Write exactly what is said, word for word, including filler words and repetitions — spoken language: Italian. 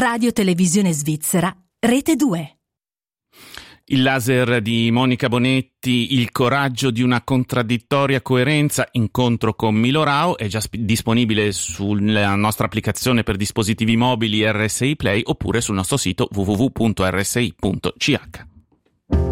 Radio Televisione Svizzera, Rete due. Il laser di Monica Bonetti, il coraggio di una contraddittoria coerenza, incontro con Milo Rao, è già sp- disponibile sulla nostra applicazione per dispositivi mobili R S I Play oppure sul nostro sito w w w punto r s i punto c h.